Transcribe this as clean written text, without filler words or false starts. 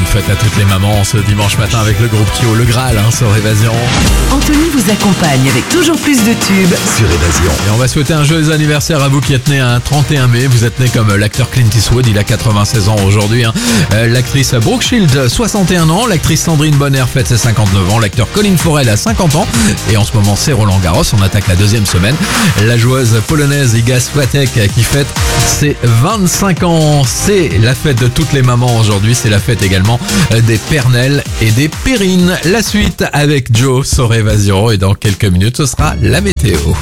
fête à toutes les mamans ce dimanche matin avec le groupe Kyo, le Graal sur Évasion. Anthony vous accompagne avec toujours plus de tubes sur Évasion. Et on va souhaiter un joyeux anniversaire à vous qui êtes né un 31 mai. Vous êtes né comme l'acteur Clint Eastwood, il a 96 ans aujourd'hui. L'actrice Brooke Shields, 61 ans. L'actrice Sandrine Bonner fête ses 59 ans. L'acteur Colin Farrell a 50 ans. Et en ce moment, c'est Roland Garros. On attaque la deuxième semaine. La joueuse polonaise Iga Swiatek qui fête ses 25 ans. C'est la fête de toutes les mamans aujourd'hui. C'est la fête également des pernelles et des pérines. La suite avec Joe sur Évasion. Et dans quelques minutes, ce sera la météo.